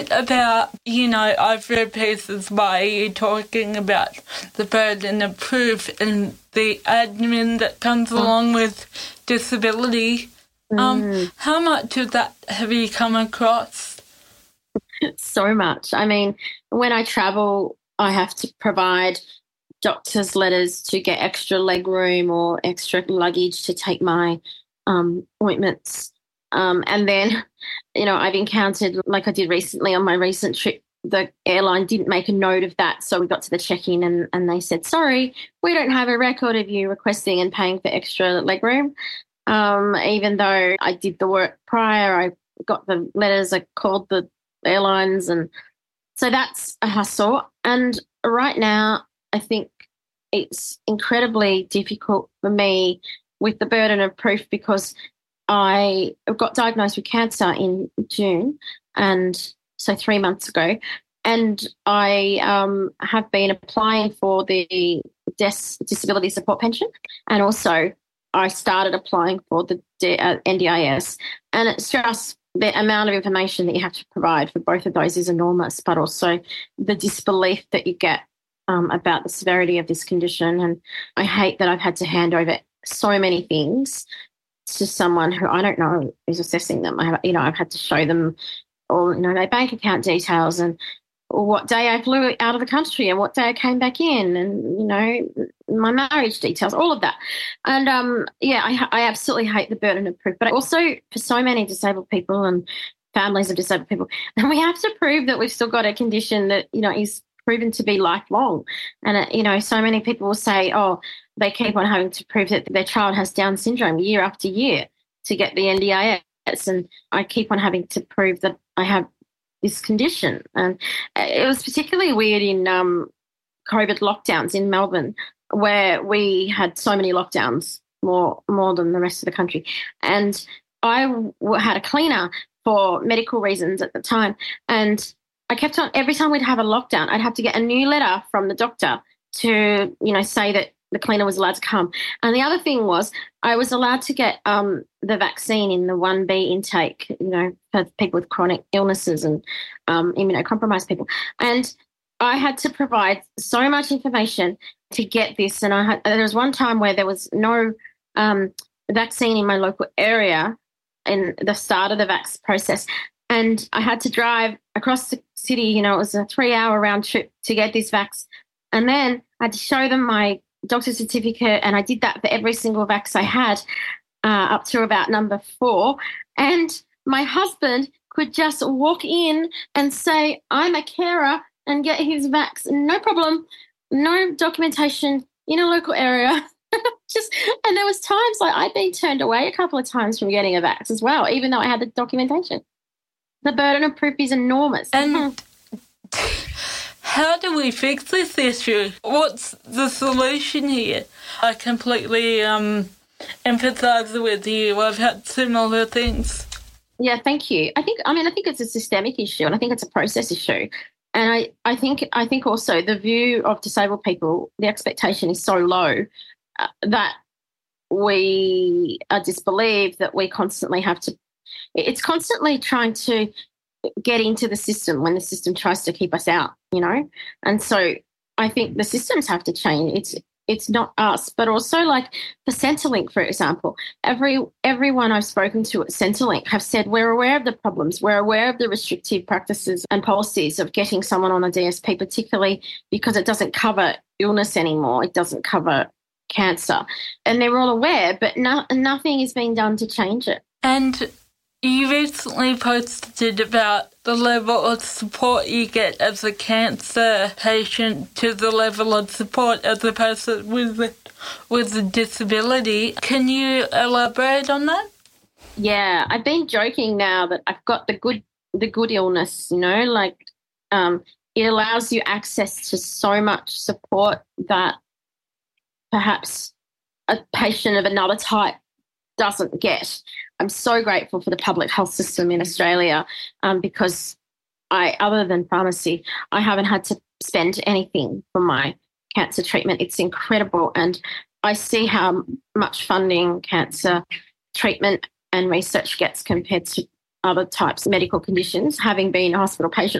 about, I've read pieces by you talking about the burden of proof and the admin that comes along with disability. How much of that have you come across? So much. I mean, when I travel, I have to provide doctor's letters to get extra leg room or extra luggage to take my ointments. And then, I've encountered, like I did recently on my recent trip, the airline didn't make a note of that. So we got to the check-in and they said, sorry, we don't have a record of you requesting and paying for extra leg room. Even though I did the work prior, I got the letters, I called the airlines, and so that's a hustle. And right now I think it's incredibly difficult for me with the burden of proof because I got diagnosed with cancer in June, and so 3 months ago, and I have been applying for the disability support pension, and also I started applying for the NDIS, and it's just the amount of information that you have to provide for both of those is enormous, but also the disbelief that you get about the severity of this condition. And I hate that I've had to hand over so many things to someone who I don't know is assessing them. I've had to show them all, their bank account details and what day I flew out of the country and what day I came back in and, my marriage details, all of that. And, I absolutely hate the burden of proof. But also for so many disabled people and families of disabled people, and we have to prove that we've still got a condition that, is proven to be lifelong. And, so many people will say, they keep on having to prove that their child has Down syndrome year after year to get the NDIS. And I keep on having to prove that I have this condition. And it was particularly weird in COVID lockdowns in Melbourne, where we had so many lockdowns, more than the rest of the country. And I had a cleaner for medical reasons at the time. And I kept on, every time we'd have a lockdown, I'd have to get a new letter from the doctor to, say that the cleaner was allowed to come. And the other thing was I was allowed to get the vaccine in the 1B intake, for people with chronic illnesses and immunocompromised people. And I had to provide so much information to get this. And there was one time where there was no vaccine in my local area in the start of the vax process. And I had to drive across the city, it was a 3-hour round trip to get this vax. And then I had to show them my doctor's certificate, and I did that for every single vax I had up to about number 4. And my husband could just walk in and say, I'm a carer, and get his vax. No problem, no documentation in a local area. And there was times like I'd been turned away a couple of times from getting a vax as well, even though I had the documentation. The burden of proof is enormous. And how do we fix this issue? What's the solution here? I completely empathise with you. I've had similar things. Yeah, thank you. I think it's a systemic issue, and I think it's a process issue. And I think also the view of disabled people, the expectation is so low that we are disbelieved, that we constantly have to. It's constantly trying to get into the system when the system tries to keep us out, And so I think the systems have to change. It's not us, but also like for Centrelink, for example, everyone I've spoken to at Centrelink have said we're aware of the problems, we're aware of the restrictive practices and policies of getting someone on a DSP, particularly because it doesn't cover illness anymore, it doesn't cover cancer, and they're all aware, but nothing is being done to change it. And you recently posted about the level of support you get as a cancer patient to the level of support as a person with a disability. Can you elaborate on that? Yeah, I've been joking now that I've got the good illness, it allows you access to so much support that perhaps a patient of another type doesn't get. I'm so grateful for the public health system in Australia because other than pharmacy, I haven't had to spend anything for my cancer treatment. It's incredible. And I see how much funding cancer treatment and research gets compared to other types of medical conditions, having been a hospital patient